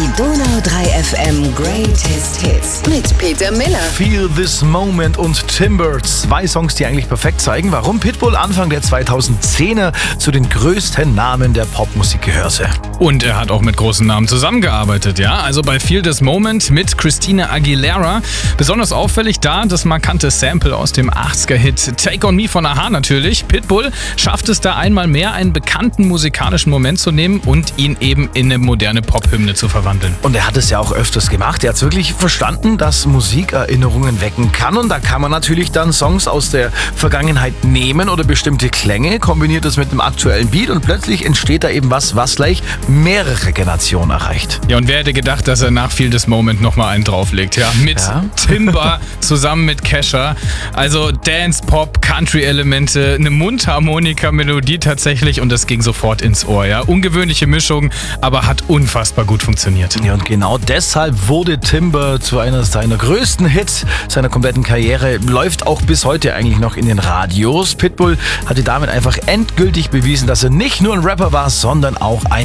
Die Donau 3 FM Greatest Hits mit Peter Miller. Feel This Moment und Timber. 2 Songs, die eigentlich perfekt zeigen, warum Pitbull Anfang der 2010er zu den größten Namen der Popmusik gehörte. Und er hat auch mit großen Namen zusammengearbeitet, ja. Also bei Feel This Moment mit Christina Aguilera. Besonders auffällig da das markante Sample aus dem 80er-Hit Take On Me von a-ha natürlich. Pitbull schafft es da einmal mehr, einen bekannten musikalischen Moment zu nehmen und ihn eben in eine moderne Pop-Hymne zu verwandeln. Und er hat es ja auch öfters gemacht. Er hat es wirklich verstanden, dass Musik Erinnerungen wecken kann. Und da kann man natürlich dann Songs aus der Vergangenheit nehmen oder bestimmte Klänge, kombiniert es mit einem aktuellen Beat und plötzlich entsteht da eben was gleich mehrere Generationen erreicht. Ja, und wer hätte gedacht, dass er nach Feel This Moment nochmal einen drauflegt, ja? Mit Timber zusammen mit Kesha. Also Dance, Pop, Country-Elemente, eine Mundharmonika-Melodie tatsächlich und das ging sofort ins Ohr, ja? Ungewöhnliche Mischung, aber hat unfassbar gut funktioniert. Ja, und genau deshalb wurde Timber zu einer seiner größten Hits seiner kompletten Karriere, läuft auch bis heute eigentlich noch in den Radios. Pitbull hatte damit einfach endgültig bewiesen, dass er nicht nur ein Rapper war, sondern auch ein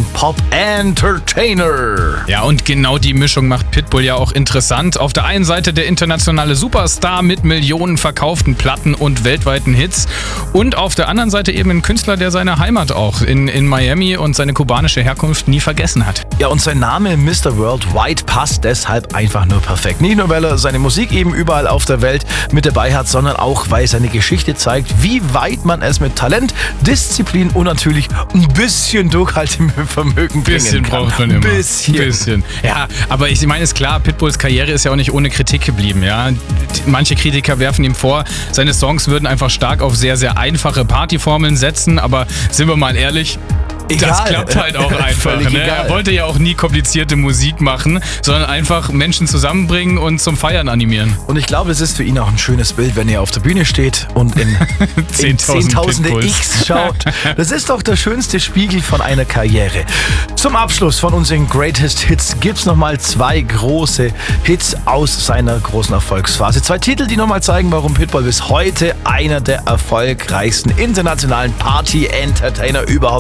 Pop-Entertainer. Ja, und genau die Mischung macht Pitbull ja auch interessant. Auf der einen Seite der internationale Superstar mit Millionen verkauften Platten und weltweiten Hits und auf der anderen Seite eben ein Künstler, der seine Heimat auch in Miami und seine kubanische Herkunft nie vergessen hat. Ja, und sein Name Mr. Worldwide passt deshalb einfach nur perfekt. Nicht nur, weil er seine Musik eben überall auf der Welt mit dabei hat, sondern auch, weil seine Geschichte zeigt, wie weit man es mit Talent, Disziplin und natürlich ein bisschen Durchhaltevermögen bringen kann. Braucht man immer. Bisschen. Ja, aber ich meine, ist klar, Pitbulls Karriere ist ja auch nicht ohne Kritik geblieben. Ja? Manche Kritiker werfen ihm vor, seine Songs würden einfach stark auf sehr, sehr einfache Partyformeln setzen, aber sind wir mal ehrlich, das klappt halt auch einfach. Ne? Er wollte ja auch nie komplizierte Musik machen, sondern einfach Menschen zusammenbringen und zum Feiern animieren. Und ich glaube, es ist für ihn auch ein schönes Bild, wenn er auf der Bühne steht und in Zehntausende X schaut. Das ist doch der schönste Spiegel von einer Karriere. Zum Abschluss von unseren Greatest Hits gibt's nochmal 2 große Hits aus seiner großen Erfolgsphase. 2 Titel, die nochmal zeigen, warum Pitbull bis heute einer der erfolgreichsten internationalen Party-Entertainer überhaupt